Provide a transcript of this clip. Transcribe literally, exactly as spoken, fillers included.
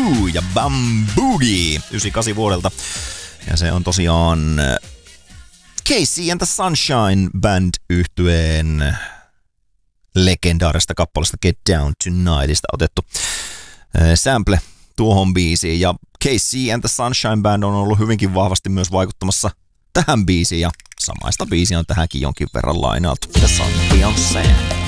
Bamboo ja Bamboogie yhdeksänkymmentäkahdeksan vuodelta. Ja se on tosiaan Casey and the Sunshine Band -yhtyeen legendaarista kappalasta Get Down Tonightista otettu sample tuohon biisiin. Ja Casey and the Sunshine Band on ollut hyvinkin vahvasti myös vaikuttamassa tähän biisiin ja samaista biisiä on tähänkin jonkin verran lainailtu. Tässä on Beyoncé.